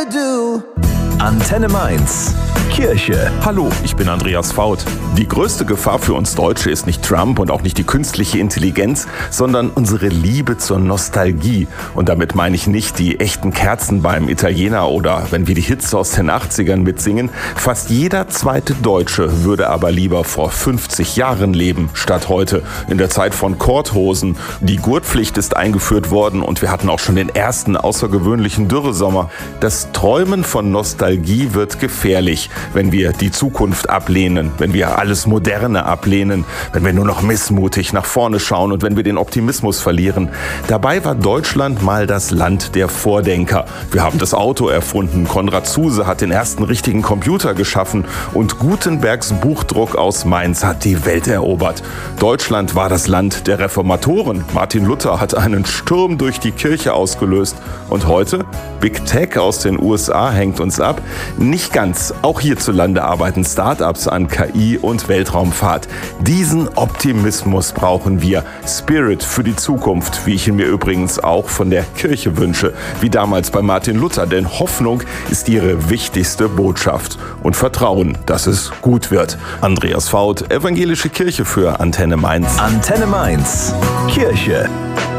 ever do. Antenne Mainz. Kirche. Hallo, ich bin Andreas Faut. Die größte Gefahr für uns Deutsche ist nicht Trump und auch nicht die künstliche Intelligenz, sondern unsere Liebe zur Nostalgie. Und damit meine ich nicht die echten Kerzen beim Italiener oder wenn wir die Hits aus den 80ern mitsingen. Fast jeder zweite Deutsche würde aber lieber vor 50 Jahren leben, statt heute, in der Zeit von Korthosen. Die Gurtpflicht ist eingeführt worden und wir hatten auch schon den ersten außergewöhnlichen Dürresommer. Das Träumen von Nostalgie wird gefährlich, wenn wir die Zukunft ablehnen, wenn wir alles Moderne ablehnen, wenn wir nur noch missmutig nach vorne schauen und wenn wir den Optimismus verlieren. Dabei war Deutschland mal das Land der Vordenker. Wir haben das Auto erfunden, Konrad Zuse hat den ersten richtigen Computer geschaffen und Gutenbergs Buchdruck aus Mainz hat die Welt erobert. Deutschland war das Land der Reformatoren. Martin Luther hat einen Sturm durch die Kirche ausgelöst. Und heute? Big Tech aus den USA hängt uns ab. Nicht ganz. Auch hierzulande arbeiten Startups an KI und Weltraumfahrt. Diesen Optimismus brauchen wir. Spirit für die Zukunft, wie ich ihn mir übrigens auch von der Kirche wünsche, wie damals bei Martin Luther. Denn Hoffnung ist ihre wichtigste Botschaft. Und Vertrauen, dass es gut wird. Andreas Faut, Evangelische Kirche für Antenne Mainz. Antenne Mainz. Kirche.